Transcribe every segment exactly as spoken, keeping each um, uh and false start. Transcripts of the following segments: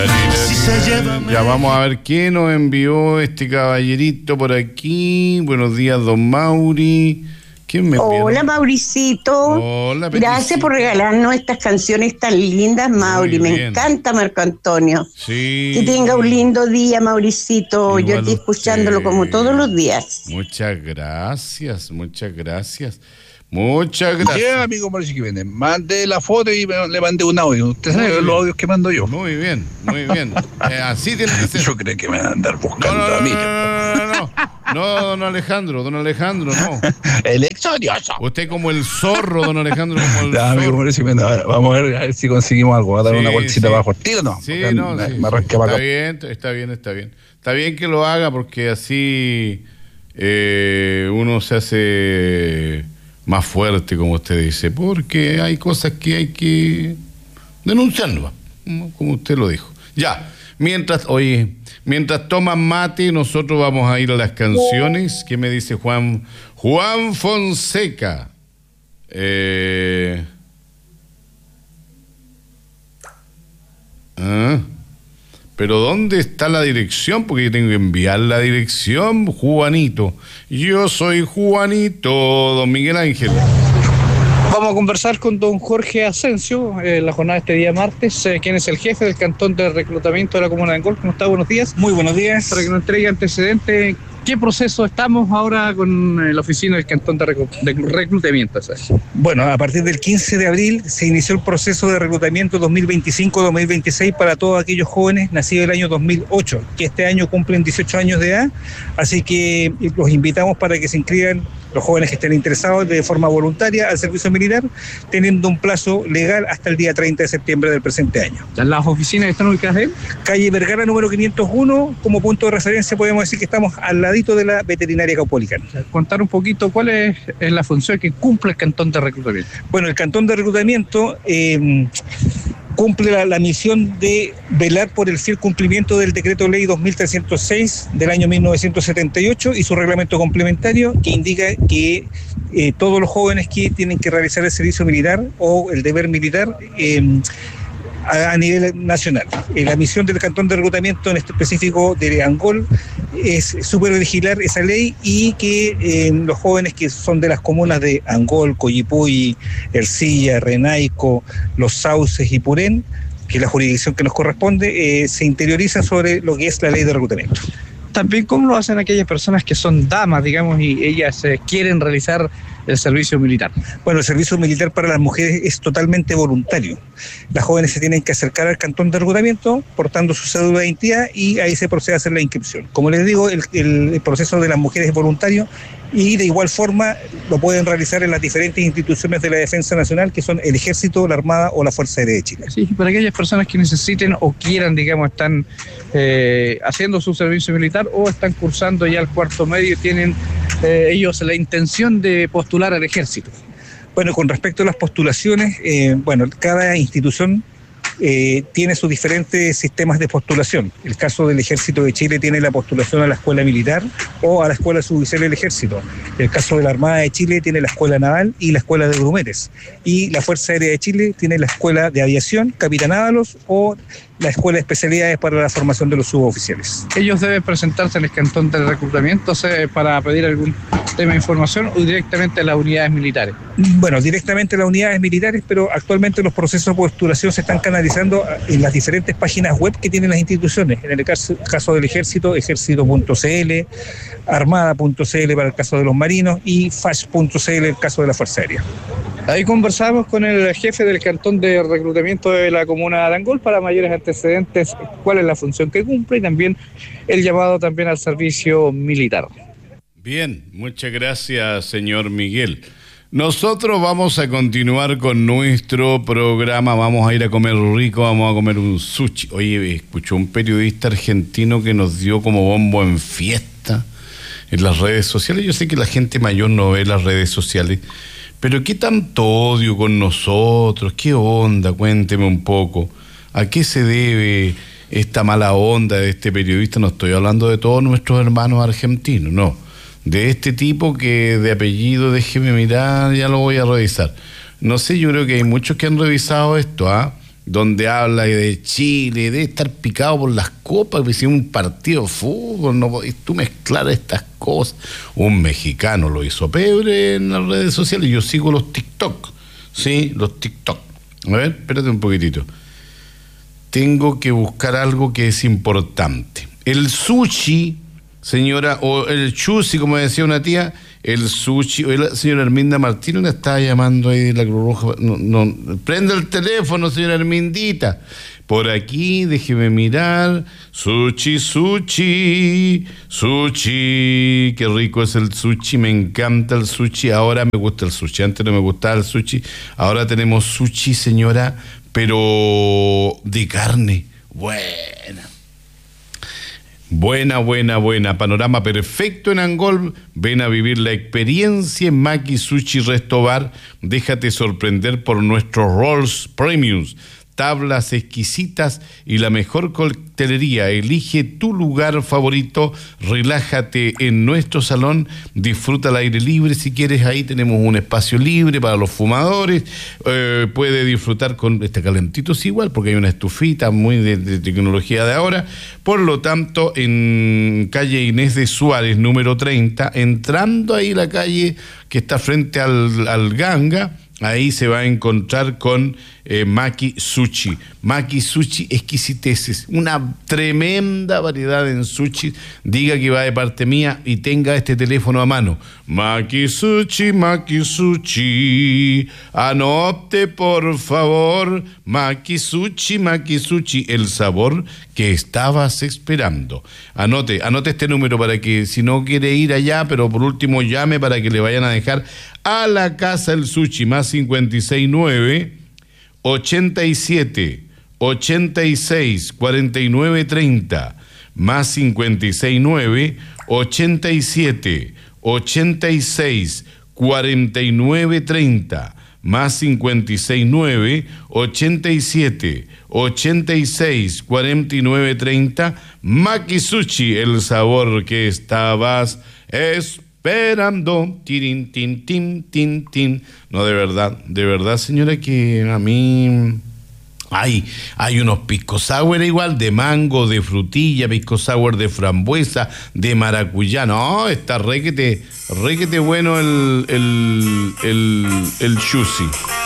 Ya vamos a ver qué nos envió este caballerito por aquí. Buenos días, don Mauri. ¿Quién me envió? Hola, Mauricito. Hola, Gracias Peticito. por regalarnos estas canciones tan lindas, Mauri. Muy Me bien. encanta Marco Antonio. Sí. Que tenga un lindo día, Mauricito. Igual Yo estoy usted. escuchándolo como todos los días. Muchas gracias, muchas gracias. Muchas Sí, gracias. amigo Mauricio Jiménez, mandé la foto y me- le mandé un audio. Usted sabe los audios que mando yo. Muy bien, muy bien. Eh, así tiene que ser. Yo creo que me van a andar No, buscando no, no, a mí. no, no, no, no. No, don Alejandro, don Alejandro, no. El exodioso. Usted como el zorro, don Alejandro, como el Ya, amigo zorro. Mauricio Jiménez, ahora vamos a ver, a ver si conseguimos algo. Va a dar Sí, una bolsita sí. abajo. Tiro no. Sí, porque no, me, sí, me sí. arranqué para Está acá. bien, está bien, está bien. Está bien que lo haga porque así eh, uno se hace más fuerte, como usted dice, porque hay cosas que hay que denunciarlo, como usted lo dijo. Ya, mientras, oye, mientras toman mate, nosotros vamos a ir a las canciones. ¿Qué me dice Juan? Juan Fonseca. Eh... Ah, pero ¿dónde está la dirección? Porque yo tengo que enviar la dirección, Juanito. Yo soy Juanito, don Miguel Ángel. Vamos a conversar con don Jorge Asensio en la jornada de este día martes, eh, quien es el jefe del cantón de reclutamiento de la comuna de Angol. ¿Cómo está? Buenos días. Muy buenos días. Para que nos entregue antecedentes, ¿qué proceso estamos ahora con eh, la oficina del cantón de, reclu- de reclutamiento? ¿Sabes? Bueno, a partir del quince de abril se inició el proceso de reclutamiento dos mil veinticinco dos mil veintiséis para todos aquellos jóvenes nacidos el año dos mil ocho, que este año cumplen dieciocho años de edad, así que los invitamos para que se inscriban los jóvenes que estén interesados de forma voluntaria al servicio militar, teniendo un plazo legal hasta el día treinta de septiembre del presente año. ¿Las oficinas están ubicadas en? Calle Vergara número quinientos uno, como punto de referencia podemos decir que estamos al ladito de la veterinaria Caupolicán. Contar un poquito cuál es, es la función que cumple el cantón de reclutamiento. Bueno, el cantón de reclutamiento eh, cumple la, la misión de velar por el fiel cumplimiento del decreto ley dos mil trescientos seis del año mil novecientos setenta y ocho y su reglamento complementario que indica que eh, todos los jóvenes que tienen que realizar el servicio militar o el deber militar eh, a, a nivel nacional. Eh, la misión del cantón de reclutamiento, en este específico de Angol, es supervigilar esa ley y que eh, los jóvenes que son de las comunas de Angol, Coyipulli, Ercilla, Renaico, Los Sauces y Purén, que es la jurisdicción que nos corresponde, eh, se interiorizan sobre lo que es la ley de reclutamiento. También, ¿cómo lo hacen aquellas personas que son damas, digamos, y ellas eh, quieren realizar el servicio militar? Bueno, el servicio militar para las mujeres es totalmente voluntario. Las jóvenes se tienen que acercar al cantón de reclutamiento portando su cédula de identidad y ahí se procede a hacer la inscripción. Como les digo, el, el, el proceso de las mujeres es voluntario y de igual forma lo pueden realizar en las diferentes instituciones de la Defensa Nacional, que son el Ejército, la Armada o la Fuerza Aérea de Chile. Sí, para aquellas personas que necesiten o quieran, digamos, están eh, haciendo su servicio militar o están cursando ya el cuarto medio y tienen eh, ellos la intención de postular al ejército. Bueno, con respecto a las postulaciones, eh, bueno, cada institución eh, tiene sus diferentes sistemas de postulación. El caso del Ejército de Chile tiene la postulación a la Escuela Militar o a la Escuela Suboficial del Ejército. El caso de la Armada de Chile tiene la Escuela Naval y la Escuela de Grumetes. Y la Fuerza Aérea de Chile tiene la Escuela de Aviación, Capitán Ábalos, o la Escuela de Especialidades para la Formación de los Suboficiales. Ellos deben presentarse en el cantón de reclutamiento, o sea, para pedir algún tema de información o directamente a las unidades militares. Bueno, directamente a las unidades militares, pero actualmente los procesos de postulación se están canalizando en las diferentes páginas web que tienen las instituciones. En el caso, caso del Ejército, ejército punto c l, armada punto c l para el caso de los marinos y f a s punto c l en el caso de la Fuerza Aérea. Ahí conversamos con el jefe del cantón de reclutamiento de la comuna de Angol para mayores antecedentes, cuál es la función que cumple y también el llamado también al servicio militar. Bien, muchas gracias, señor Miguel. Nosotros vamos a continuar con nuestro programa, vamos a ir a comer rico, vamos a comer un sushi. Oye, escuchó un periodista argentino que nos dio como bombo en fiesta en las redes sociales. Yo sé que la gente mayor no ve las redes sociales, pero ¿qué tanto odio con nosotros? ¿Qué onda? Cuénteme un poco. ¿A qué se debe esta mala onda de este periodista? No estoy hablando de todos nuestros hermanos argentinos, no. De este tipo que de apellido, déjeme mirar, ya lo voy a revisar. No sé, yo creo que hay muchos que han revisado esto, ¿ah? donde habla de Chile, de estar picado por las copas, que si un partido de fútbol, no podés tú mezclar estas cosas. Un mexicano lo hizo pebre en las redes sociales, yo sigo los TikTok, sí, los TikTok. A ver, espérate un poquitito. Tengo que buscar algo que es importante. El sushi, señora, o el chusi, como decía una tía, el sushi, o la señora Herminda Martínez la estaba llamando ahí de la Cruz Roja. No, no, prende el teléfono, señora Hermindita. Por aquí, déjeme mirar. Sushi, sushi, sushi. Qué rico es el sushi, me encanta el sushi. Ahora me gusta el sushi, antes no me gustaba el sushi. Ahora tenemos sushi, señora, pero de carne. Buena. Buena, buena, buena. Panorama perfecto en Angol. Ven a vivir la experiencia en Maki Sushi Resto Bar. Déjate sorprender por nuestros rolls premiums, tablas exquisitas y la mejor coctelería. Elige tu lugar favorito, relájate en nuestro salón, disfruta al aire libre si quieres. Ahí tenemos un espacio libre para los fumadores. Eh, puede disfrutar con este calentito, es igual, porque hay una estufita muy de, de tecnología de ahora. Por lo tanto, en calle Inés de Suárez, número treinta, entrando ahí la calle que está frente al, al Ganga, ahí se va a encontrar con eh, Maki Sushi. Maki Sushi, exquisiteces, una tremenda variedad en sushi. Diga que va de parte mía y tenga este teléfono a mano. Maki Sushi, Maki Sushi. Anote, por favor. Maki Sushi, Maki Sushi. El sabor que estabas esperando. Anote, anote este número para que si no quiere ir allá, pero por último llame para que le vayan a dejar a la casa el sushi. Más cincuenta y seis nueve, ochenta y siete, ochenta y seis, cuarenta y nueve, treinta. Más cincuenta y seis nueve, ochenta y siete, ochenta y seis, cuarenta y nueve, treinta. Más cincuenta y seis nueve, ochenta y siete, ochenta y seis, cuarenta y nueve, treinta. Maki Sushi, el sabor que estabas esperando. Tirin, tin, tin, tin, tin. No, de verdad, de verdad, señora, que a mí hay, hay unos pisco sour igual, de mango, de frutilla, pisco sour de frambuesa, de maracuyá. No, está requete, requete bueno el, el, el, el chusi.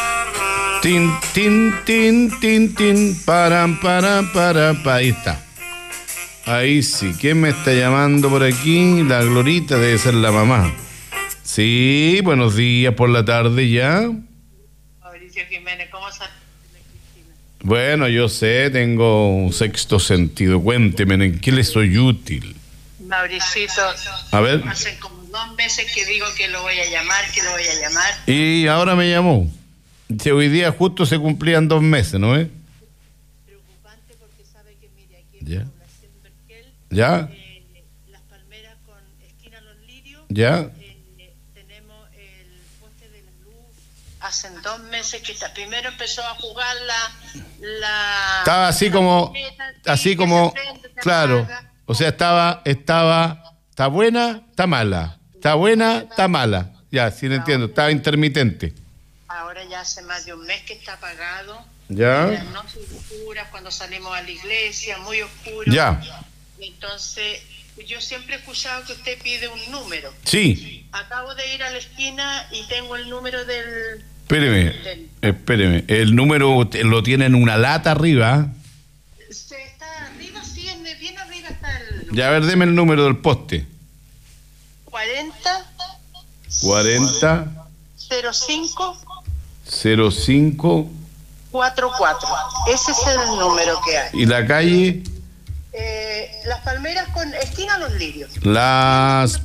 Tin, tin, tin, tin, tin, param, param, para, pa, ahí está. Ahí sí, ¿quién me está llamando por aquí? La Glorita, debe ser la mamá. Sí, buenos días por la tarde ya. Mauricio Jiménez, ¿cómo estás? Bueno, yo sé, tengo un sexto sentido. Cuénteme, ¿en qué le soy útil? Mauricito, a ver. Hace como dos meses que digo que lo voy a llamar, que lo voy a llamar. Y ahora me llamó. Si hoy día justo se cumplían dos meses, ¿no es? Preocupante porque sabe que, mire, aquí en ya. la población Berquel, ¿Ya? Eh, Las Palmeras con esquina Los Lirios, ¿Ya? Eh, tenemos el poste de la luz. Hace dos meses que está. Primero empezó a jugar la... la estaba así como... la así como... Prende, claro. Apaga. O sea, estaba... estaba ¿Está buena? ¿Está mala? ¿Está buena? ¿Está mala? Ya, sí lo entiendo. Estaba intermitente. Ahora ya hace más de un mes que está apagado. Ya. Las noches oscuras, cuando salimos a la iglesia, muy oscuro. Ya. Entonces, yo siempre he escuchado que usted pide un número. Sí. Acabo de ir a la esquina y tengo el número del... Espéreme, del... espéreme. El número lo tiene en una lata arriba. Se está arriba, sí, bien arriba está el número. Ya, a ver, deme el número del poste. cuarenta. cuarenta. cero cinco. cero cinco. cuarenta y cuatro. Ese es el número que hay. ¿Y la calle? Eh, Las Palmeras con esquina Los Lirios. Las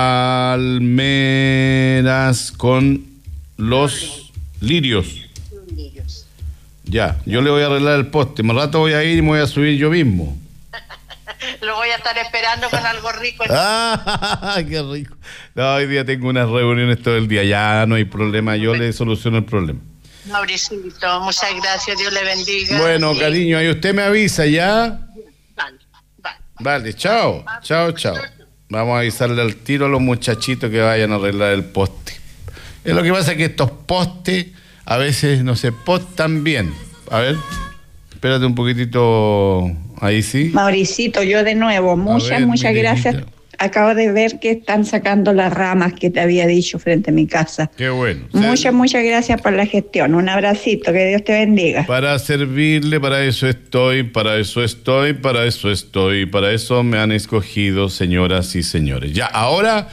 Palmeras con los lirios. Los Lirios. Ya, yo le voy a arreglar el poste. Más rato voy a ir y me voy a subir yo mismo. Lo voy a estar esperando con algo rico. ¡Ah, qué rico! No, hoy día tengo unas reuniones todo el día. Ya no hay problema, yo le soluciono el problema. Mauricito, muchas gracias, Dios le bendiga. Bueno, y... cariño, ahí usted me avisa, ¿ya? Vale, vale. Vale, chao, chao, chao. Vamos a avisarle al tiro a los muchachitos que vayan a arreglar el poste. Es lo que pasa es que estos postes a veces no se postan bien. A ver, espérate un poquitito. Ahí sí. Mauricito, yo de nuevo, muchas, ver, muchas mi gracias. niñita. Acabo de ver que están sacando las ramas que te había dicho frente a mi casa. Qué bueno. Muchas, muchas gracias por la gestión. Un abracito, que Dios te bendiga. Para servirle, para eso estoy, para eso estoy, para eso estoy, para eso me han escogido, señoras y señores. Ya, ahora,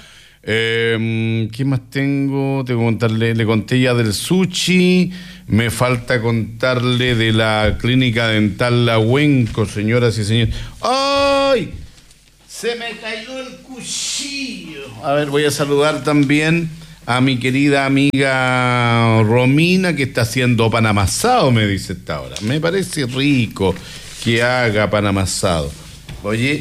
eh, ¿qué más tengo? Tengo que contarle, le conté ya del sushi, me falta contarle de la clínica dental La Huenco, señoras y señores. ¡Ay! Se me cayó el cuchillo. A ver, voy a saludar también a mi querida amiga Romina, que está haciendo pan amasado, me dice esta hora. Me parece rico que haga pan amasado. Oye,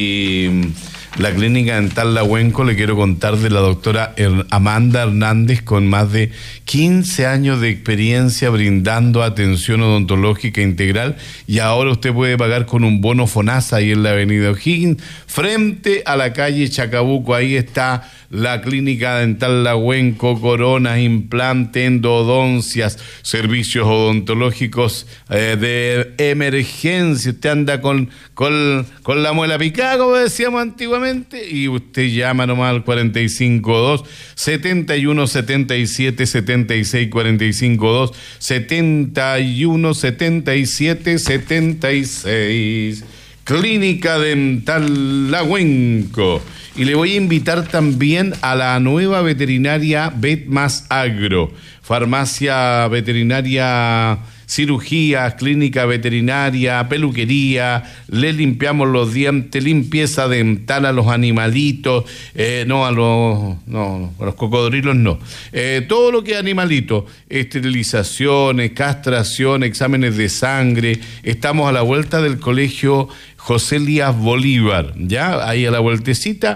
y la clínica dental La Huenco, le quiero contar de la doctora Amanda Hernández, con más de quince años de experiencia brindando atención odontológica integral, y ahora usted puede pagar con un bono FONASA ahí en la avenida O'Higgins, frente a la calle Chacabuco. Ahí está la clínica dental La Huenco, coronas, implante, endodoncias, servicios odontológicos eh, de emergencia. Usted anda con, con, con la muela picada, como decíamos antiguamente, y usted llama nomás al cuarenta y cinco dos, setenta y uno setenta y siete, setenta y seis, cuarenta y cinco dos, setenta y uno setenta y siete, setenta y seis. Clínica Dental La Huenco. Y le voy a invitar también a la nueva veterinaria Bet Más Agro, farmacia veterinaria, cirugías, clínica veterinaria, peluquería, le limpiamos los dientes, limpieza dental a los animalitos, eh, no a los, no, a los cocodrilos no, eh, todo lo que es animalito, esterilizaciones, castración, exámenes de sangre. Estamos a la vuelta del colegio José Elías Bolívar, ya, ahí a la vueltecita,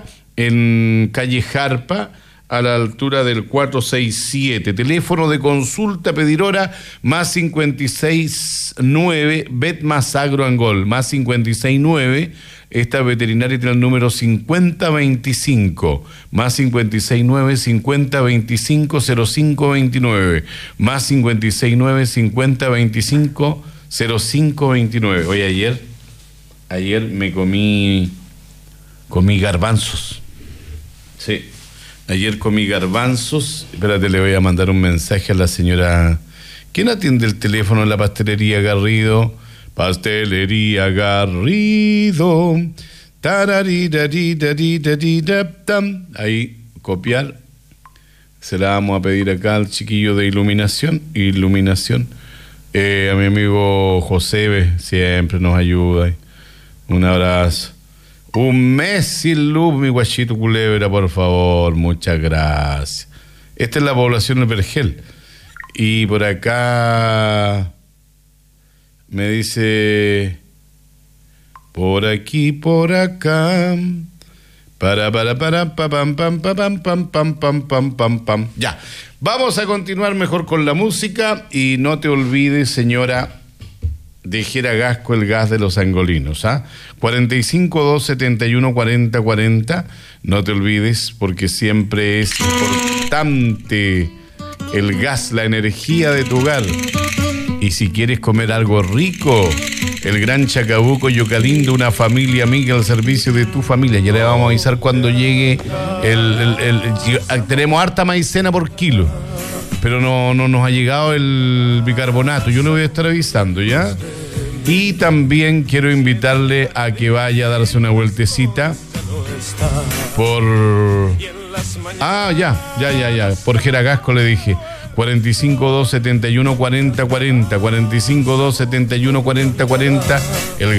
en calle Jarpa, a la altura del cuatrocientos sesenta y siete. Teléfono de consulta, pedir hora, más cincuenta y seis nueve, Bet Más Agro Angol, más cincuenta y seis nueve, esta veterinaria tiene el número cincuenta veinticinco, más cincuenta y seis nueve, cincuenta veinticinco, cero cinco veintinueve, más cincuenta y seis nueve, cincuenta veinticinco, cero cinco veintinueve. Oye, ayer, ayer me comí, comí garbanzos, sí. Ayer comí garbanzos. Espérate, le voy a mandar un mensaje a la señora. ¿Quién atiende el teléfono en la pastelería Garrido? Pastelería Garrido. Ahí, copiar. Se la vamos a pedir acá al chiquillo de iluminación. Iluminación. Eh, a mi amigo José, siempre nos ayuda. Un abrazo. Un mes sin luz, mi guachito culebra, por favor, muchas gracias. Esta es la población de Vergel. Y por acá me dice, por aquí, por acá, para, para, para, pa, pam, pam, pam, pam, pam, pam, pam, pam, pam, pam. Ya, vamos a continuar mejor con la música, y no te olvides, señora, de Geragasco, el gas de los angolinos, ¿ah? cuarenta y cinco dos, setenta y uno, cuarenta, cuarenta. No te olvides, porque siempre es importante el gas, la energía de tu hogar. Y si quieres comer algo rico, el Gran Chacabuco Yocalindo, una familia amiga al servicio de tu familia. Ya le vamos a avisar cuando llegue el, el, el, el tenemos harta maicena por kilo, pero no, no nos ha llegado el bicarbonato. Yo le voy a estar avisando, ¿ya? Y también quiero invitarle a que vaya a darse una vueltecita por... Ah, ya, ya, ya, ya. Por Geragasco le dije. cuarenta y cinco dos, setenta y uno, cuarenta, cuarenta. cuarenta y cinco dos, setenta y uno, cuarenta, cuarenta. El